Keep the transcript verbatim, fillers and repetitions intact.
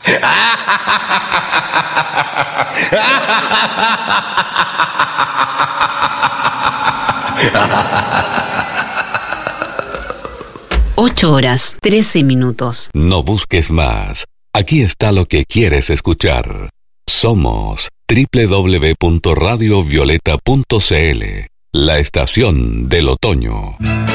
Ocho horas, trece minutos. No busques más. Aquí está lo que quieres escuchar. Somos doble u doble u doble u punto radio violeta punto c l, la estación del otoño.